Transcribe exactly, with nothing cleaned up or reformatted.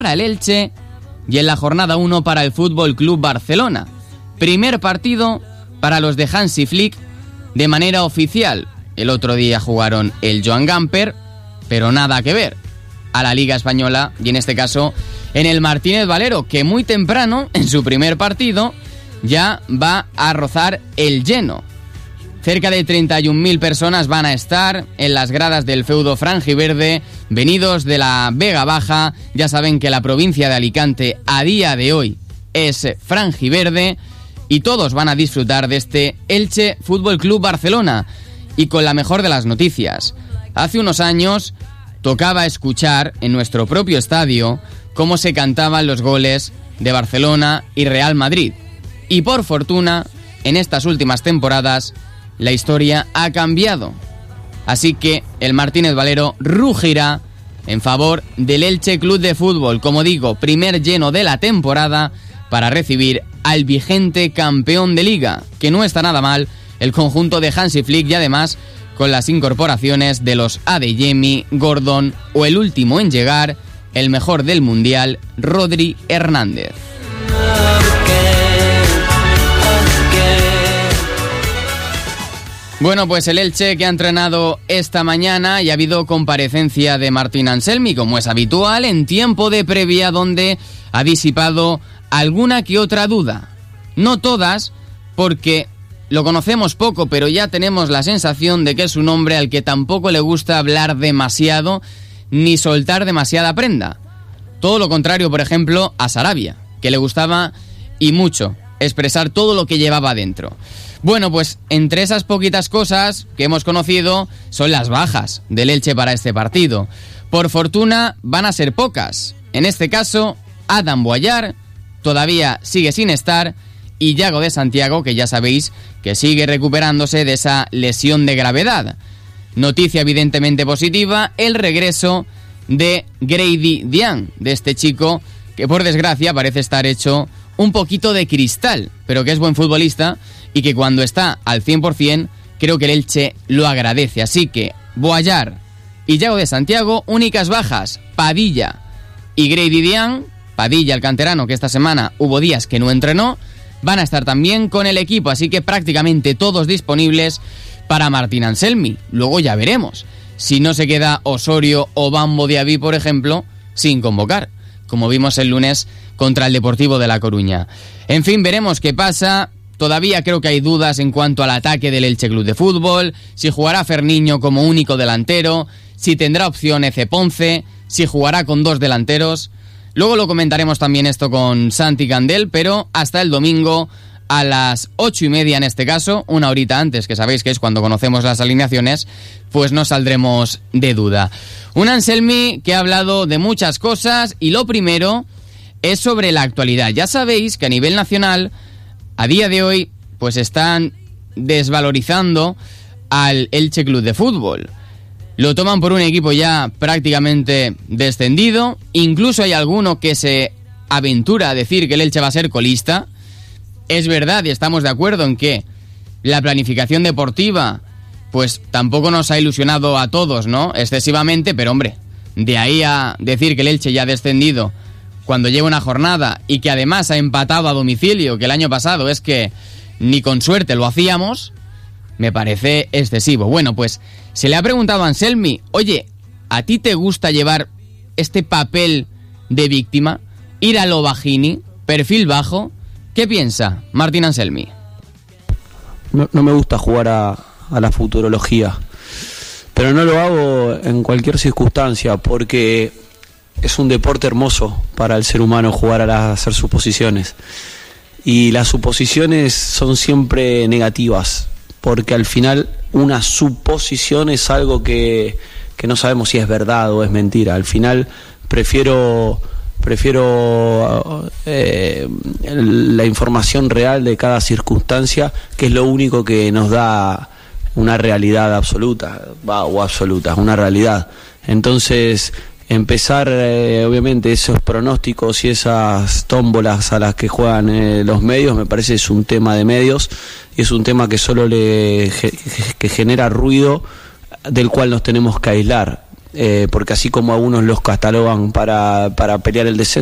para el Elche y en la jornada uno para el Fútbol Club Barcelona. Primer partido para los de Hansi Flick de manera oficial. El otro día jugaron el Joan Gamper, pero nada que ver a la Liga Española y en este caso en el Martínez Valero, que muy temprano en su primer partido ya va a rozar el lleno. Cerca de treinta y un mil personas van a estar en las gradas del feudo franjiverde, venidos de la Vega Baja. Ya saben que la provincia de Alicante a día de hoy es franjiverde y todos van a disfrutar de este Elche Fútbol Club Barcelona. Y con la mejor de las noticias, hace unos años tocaba escuchar en nuestro propio estadio cómo se cantaban los goles de Barcelona y Real Madrid. Y por fortuna, en estas últimas temporadas, la historia ha cambiado. Así que el Martínez Valero rugirá en favor del Elche Club de Fútbol. Como digo, primer lleno de la temporada para recibir al vigente campeón de Liga, que no está nada mal el conjunto de Hansi Flick y además con las incorporaciones de los Adeyemi, Gordon o el último en llegar, el mejor del Mundial, Rodri Hernández. Bueno, pues el Elche que ha entrenado esta mañana y ha habido comparecencia de Martín Anselmi, como es habitual, en tiempo de previa donde ha disipado alguna que otra duda. No todas, porque lo conocemos poco, pero ya tenemos la sensación de que es un hombre al que tampoco le gusta hablar demasiado ni soltar demasiada prenda. Todo lo contrario, por ejemplo, a Sarabia, que le gustaba y mucho expresar todo lo que llevaba dentro. Bueno, pues entre esas poquitas cosas que hemos conocido son las bajas del Elche para este partido. Por fortuna van a ser pocas. En este caso, Adam Boyar todavía sigue sin estar y Yago de Santiago, que ya sabéis que sigue recuperándose de esa lesión de gravedad. Noticia evidentemente positiva, el regreso de Grady Diagne, de este chico que por desgracia parece estar hecho un poquito de cristal, pero que es buen futbolista y que cuando está al cien por ciento creo que el Elche lo agradece. Así que Boyar y Yago de Santiago, únicas bajas, Padilla y Grady Diagne. Padilla, el canterano, que esta semana hubo días que no entrenó, van a estar también con el equipo, así que prácticamente todos disponibles para Martín Anselmi. Luego ya veremos si no se queda Osorio o Bambo Diaby, por ejemplo, sin convocar, como vimos el lunes contra el Deportivo de La Coruña. En fin, veremos qué pasa. Todavía creo que hay dudas en cuanto al ataque del Elche Club de Fútbol, si jugará Ferniño como único delantero, si tendrá opción Eze Ponce, si jugará con dos delanteros. Luego lo comentaremos también esto con Santi Candel, pero hasta el domingo a las ocho y media en este caso, una horita antes, que sabéis que es cuando conocemos las alineaciones, pues no saldremos de duda. Un Anselmi que ha hablado de muchas cosas y lo primero es sobre la actualidad. Ya sabéis que a nivel nacional, a día de hoy, pues están desvalorizando al Elche Club de Fútbol. Lo toman por un equipo ya prácticamente descendido. Incluso hay alguno que se aventura a decir que el Elche va a ser colista. Es verdad y estamos de acuerdo en que la planificación deportiva pues tampoco nos ha ilusionado a todos, ¿no? Excesivamente, pero hombre, de ahí a decir que el Elche ya ha descendido cuando lleva una jornada y que además ha empatado a domicilio, que el año pasado es que ni con suerte lo hacíamos, me parece excesivo. Bueno, pues se le ha preguntado a Anselmi, oye, ¿a ti te gusta llevar este papel de víctima? Ir a lo bajini, perfil bajo. ¿Qué piensa Martín Anselmi? No, no me gusta jugar a, a la futurología, pero no lo hago en cualquier circunstancia, porque es un deporte hermoso para el ser humano jugar a, la, a hacer suposiciones. Y las suposiciones son siempre negativas, porque al final una suposición es algo que, que no sabemos si es verdad o es mentira. Al final prefiero prefiero eh, la información real de cada circunstancia, que es lo único que nos da una realidad absoluta, va, o absoluta, una realidad. Entonces, empezar, eh, obviamente, esos pronósticos y esas tómbolas a las que juegan eh, los medios, me parece es un tema de medios, y es un tema que solo le que genera ruido, del cual nos tenemos que aislar. eh, porque así como algunos los catalogan para, para pelear el descenso,